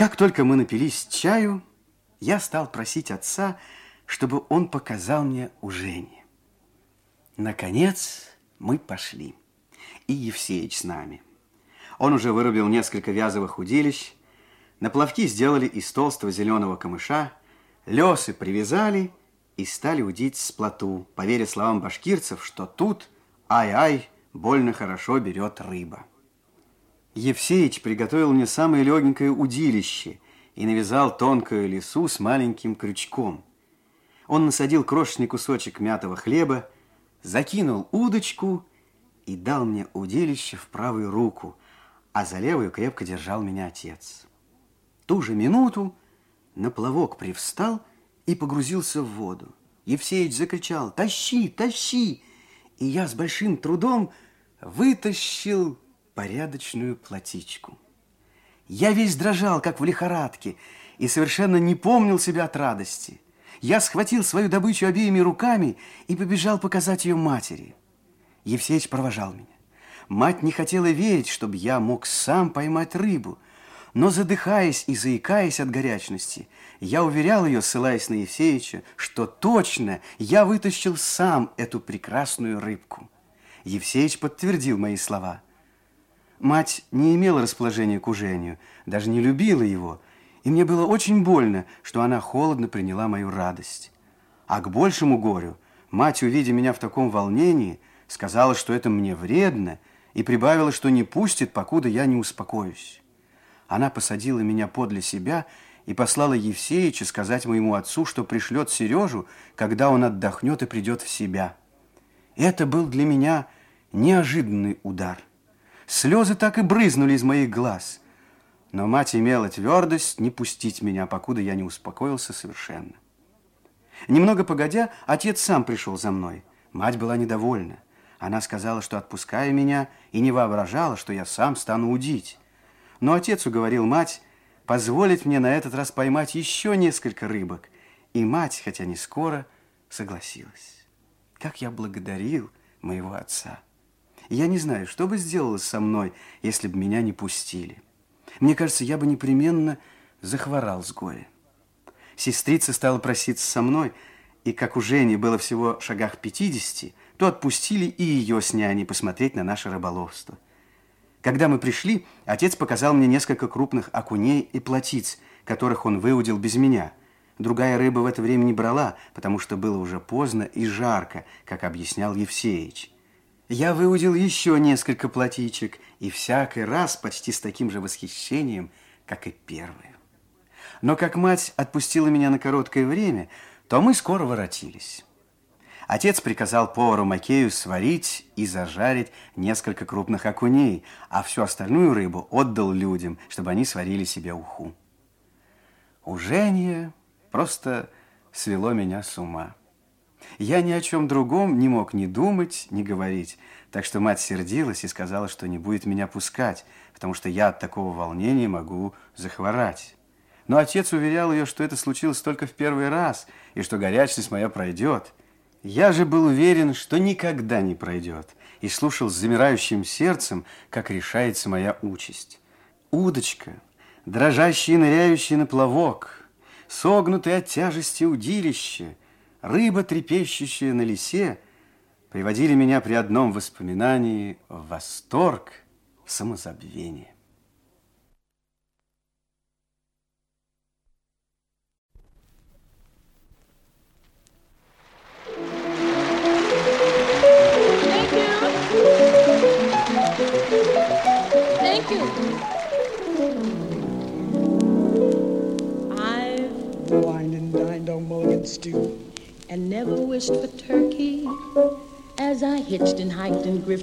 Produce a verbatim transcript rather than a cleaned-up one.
Как только мы напились чаю, я стал просить отца, чтобы он показал мне ужение. Наконец мы пошли, и Евсеич с нами. Он уже вырубил несколько вязовых удилищ, на плавки сделали из толстого зеленого камыша, лесы привязали и стали удить с плоту, поверя словам башкирцев, что тут, ай-ай, больно хорошо берет рыба. Евсеич приготовил мне самое легенькое удилище и навязал тонкую лесу с маленьким крючком. Он насадил крошечный кусочек мятого хлеба, закинул удочку и дал мне удилище в правую руку, а за левую крепко держал меня отец. Ту же минуту на плавок привстал и погрузился в воду. Евсеич закричал: «Тащи, тащи!» И я с большим трудом вытащил порядочную плотичку. Я весь дрожал, как в лихорадке, и совершенно не помнил себя от радости. Я схватил свою добычу обеими руками и побежал показать ее матери. Евсеич провожал меня. Мать не хотела верить, чтобы я мог сам поймать рыбу, но, задыхаясь и заикаясь от горячности, я уверял ее, ссылаясь на Евсеича, что точно я вытащил сам эту прекрасную рыбку. Евсеич подтвердил мои слова. Мать не имела расположения к ужению, даже не любила его, и мне было очень больно, что она холодно приняла мою радость. А к большему горю мать, увидя меня в таком волнении, сказала, что это мне вредно, и прибавила, что не пустит, покуда я не успокоюсь. Она посадила меня подле себя и послала Евсеича сказать моему отцу, что пришлет Сережу, когда он отдохнет и придет в себя. Это был для меня неожиданный удар. Слезы так и брызнули из моих глаз. Но мать имела твердость не пустить меня, покуда я не успокоился совершенно. Немного погодя, отец сам пришел за мной. Мать была недовольна. Она сказала, что отпуская меня, и не воображала, что я сам стану удить. Но отец уговорил мать позволить мне на этот раз поймать еще несколько рыбок. И мать, хотя не скоро, согласилась. Как я благодарил моего отца. Я не знаю, что бы сделалось со мной, если бы меня не пустили. Мне кажется, я бы непременно захворал с горя. Сестрица стала проситься со мной, и как у Жени было всего в шагах пятидесяти, то отпустили и ее с няней посмотреть на наше рыболовство. Когда мы пришли, отец показал мне несколько крупных окуней и плотиц, которых он выудил без меня. Другая рыба в это время не брала, потому что было уже поздно и жарко, как объяснял Евсеич. Я выудил еще несколько плотичек, и всякий раз почти с таким же восхищением, как и первые. Но как мать отпустила меня на короткое время, то мы скоро воротились. Отец приказал повару Макею сварить и зажарить несколько крупных окуней, а всю остальную рыбу отдал людям, чтобы они сварили себе уху. Ужение просто свело меня с ума. Я ни о чем другом не мог ни думать, ни говорить, так что мать сердилась и сказала, что не будет меня пускать, потому что я от такого волнения могу захворать. Но отец уверял ее, что это случилось только в первый раз, и что горячность моя пройдет. Я же был уверен, что никогда не пройдет, и слушал с замирающим сердцем, как решается моя участь. Удочка, дрожащая и ныряющая на плавок, согнутые от тяжести удилище, рыба, трепещущая на лесе, приводили меня при одном воспоминании в восторг, в самозабвение. Thank you. I've wined and dined on mulligan stew and never wished for turkey as I hitched and hiked and grifted